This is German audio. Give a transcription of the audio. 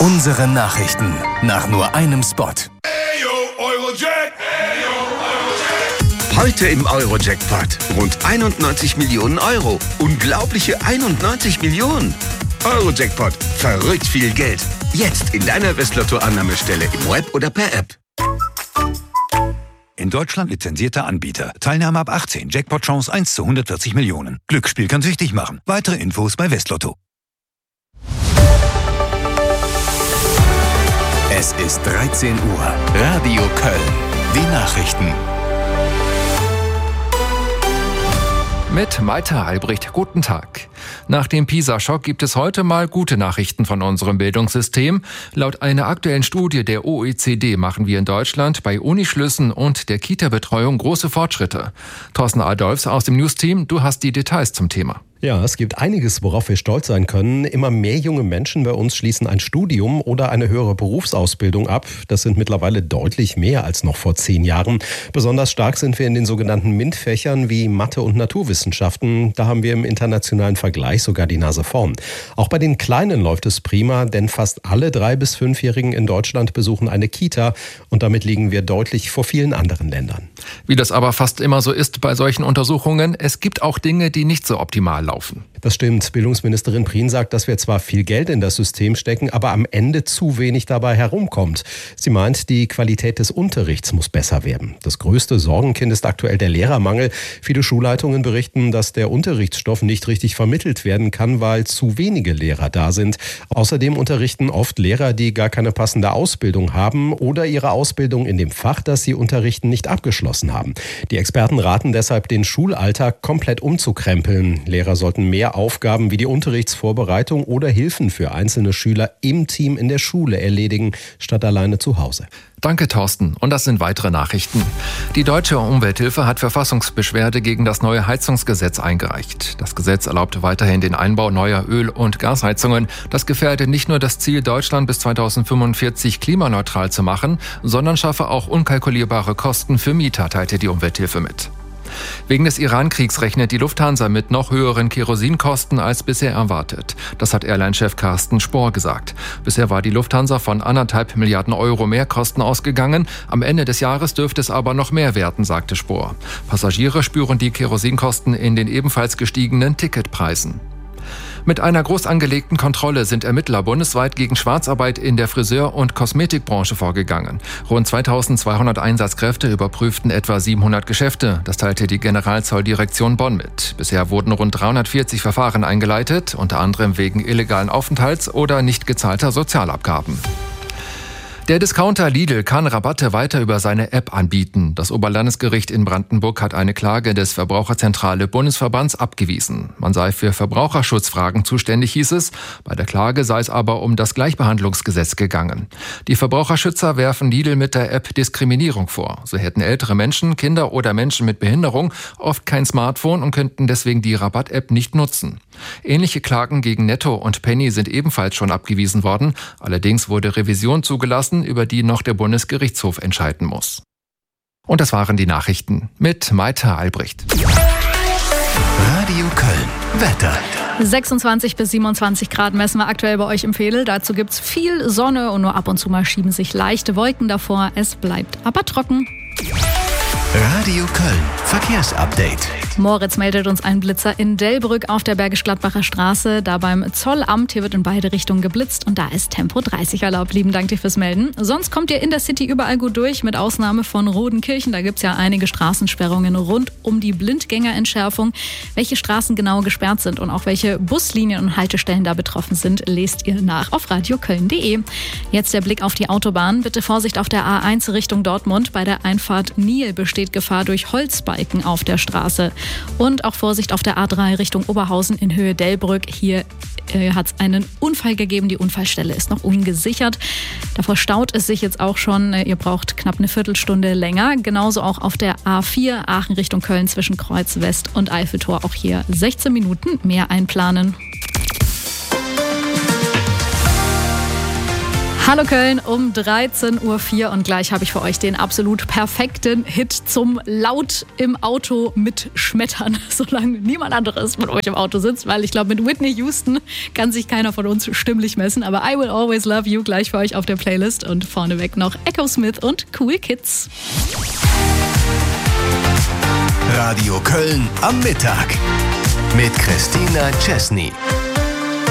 Unsere Nachrichten nach nur einem Spot. Heute im Euro-Jackpot. Rund 91 Millionen Euro. Unglaubliche 91 Millionen. Euro-Jackpot. Verrückt viel Geld. Jetzt in deiner Westlotto-Annahmestelle im Web oder per App. In Deutschland lizenzierter Anbieter. Teilnahme ab 18. Jackpot-Chance 1 zu 140 Millionen. Glücksspiel kann süchtig machen. Weitere Infos bei Westlotto. Es ist 13 Uhr. Radio Köln. Die Nachrichten. Mit Maite Albrecht, guten Tag. Nach dem PISA-Schock gibt es heute mal gute Nachrichten von unserem Bildungssystem. Laut einer aktuellen Studie der OECD machen wir in Deutschland bei Unischlüssen und der Kita-Betreuung große Fortschritte. Thorsten Adolfs aus dem News-Team, du hast die Details zum Thema. Ja, es gibt einiges, worauf wir stolz sein können. Immer mehr junge Menschen bei uns schließen ein Studium oder eine höhere Berufsausbildung ab. Das sind mittlerweile deutlich mehr als noch vor 10 Jahren. Besonders stark sind wir in den sogenannten MINT-Fächern wie Mathe und Naturwissenschaften. Da haben wir im internationalen Vergleich sogar die Nase vorn. Auch bei den Kleinen läuft es prima, denn fast alle 3- bis 5-Jährigen in Deutschland besuchen eine Kita. Und damit liegen wir deutlich vor vielen anderen Ländern. Wie das aber fast immer so ist bei solchen Untersuchungen, es gibt auch Dinge, die nicht so optimal laufen. Das stimmt. Bildungsministerin Prien sagt, dass wir zwar viel Geld in das System stecken, aber am Ende zu wenig dabei herumkommt. Sie meint, die Qualität des Unterrichts muss besser werden. Das größte Sorgenkind ist aktuell der Lehrermangel. Viele Schulleitungen berichten, dass der Unterrichtsstoff nicht richtig vermittelt werden kann, weil zu wenige Lehrer da sind. Außerdem unterrichten oft Lehrer, die gar keine passende Ausbildung haben oder ihre Ausbildung in dem Fach, das sie unterrichten, nicht abgeschlossen haben. Die Experten raten deshalb, den Schulalltag komplett umzukrempeln. Lehrer sollten mehr Aufgaben wie die Unterrichtsvorbereitung oder Hilfen für einzelne Schüler im Team in der Schule erledigen, statt alleine zu Hause. Danke, Thorsten. Und das sind weitere Nachrichten. Die Deutsche Umwelthilfe hat Verfassungsbeschwerde gegen das neue Heizungsgesetz eingereicht. Das Gesetz erlaubt weiterhin den Einbau neuer Öl- und Gasheizungen. Das gefährde nicht nur das Ziel, Deutschland bis 2045 klimaneutral zu machen, sondern schaffe auch unkalkulierbare Kosten für Mieter, teilte die Umwelthilfe mit. Wegen des Iran-Kriegs rechnet die Lufthansa mit noch höheren Kerosinkosten als bisher erwartet. Das hat Airline-Chef Carsten Spohr gesagt. Bisher war die Lufthansa von 1,5 Milliarden Euro Mehrkosten ausgegangen. Am Ende des Jahres dürfte es aber noch mehr werden, sagte Spohr. Passagiere spüren die Kerosinkosten in den ebenfalls gestiegenen Ticketpreisen. Mit einer groß angelegten Kontrolle sind Ermittler bundesweit gegen Schwarzarbeit in der Friseur- und Kosmetikbranche vorgegangen. Rund 2200 Einsatzkräfte überprüften etwa 700 Geschäfte. Das teilte die Generalzolldirektion Bonn mit. Bisher wurden rund 340 Verfahren eingeleitet, unter anderem wegen illegalen Aufenthalts oder nicht gezahlter Sozialabgaben. Der Discounter Lidl kann Rabatte weiter über seine App anbieten. Das Oberlandesgericht in Brandenburg hat eine Klage des Verbraucherzentrale Bundesverbands abgewiesen. Man sei für Verbraucherschutzfragen zuständig, hieß es. Bei der Klage sei es aber um das Gleichbehandlungsgesetz gegangen. Die Verbraucherschützer werfen Lidl mit der App Diskriminierung vor. So hätten ältere Menschen, Kinder oder Menschen mit Behinderung oft kein Smartphone und könnten deswegen die Rabatt-App nicht nutzen. Ähnliche Klagen gegen Netto und Penny sind ebenfalls schon abgewiesen worden. Allerdings wurde Revision zugelassen, über die noch der Bundesgerichtshof entscheiden muss. Und das waren die Nachrichten mit Maite Albrecht. Radio Köln. Wetter. 26 bis 27 Grad messen wir aktuell bei euch im Veedel. Dazu gibt's viel Sonne und nur ab und zu mal schieben sich leichte Wolken davor. Es bleibt aber trocken. Radio Köln. Verkehrsupdate. Moritz meldet uns einen Blitzer in Delbrück auf der Bergisch-Gladbacher Straße. Da beim Zollamt, hier wird in beide Richtungen geblitzt und da ist Tempo 30 erlaubt. Lieben Dank dir fürs Melden. Sonst kommt ihr in der City überall gut durch, mit Ausnahme von Rodenkirchen. Da gibt's ja einige Straßensperrungen rund um die Blindgängerentschärfung. Welche Straßen genau gesperrt sind und auch welche Buslinien und Haltestellen da betroffen sind, lest ihr nach auf radioköln.de. Jetzt der Blick auf die Autobahn. Bitte Vorsicht auf der A1 Richtung Dortmund. Bei der Einfahrt Niel besteht Gefahr durch Holzbalken auf der Straße. Und auch Vorsicht auf der A3 Richtung Oberhausen in Höhe Delbrück. Hier hat es einen Unfall gegeben. Die Unfallstelle ist noch ungesichert. Davor staut es sich jetzt auch schon. Ihr braucht knapp eine Viertelstunde länger. Genauso auch auf der A4 Aachen Richtung Köln zwischen Kreuz West und Eiffeltor. Auch hier 16 Minuten mehr einplanen. Hallo Köln um 13.04 Uhr und gleich habe ich für euch den absolut perfekten Hit zum laut im Auto mitschmettern, solange niemand anderes mit euch im Auto sitzt, weil ich glaube, mit Whitney Houston kann sich keiner von uns stimmlich messen, aber I Will Always Love You gleich für euch auf der Playlist und vorneweg noch Echo Smith und Cool Kids. Radio Köln am Mittag mit Christina Chesney.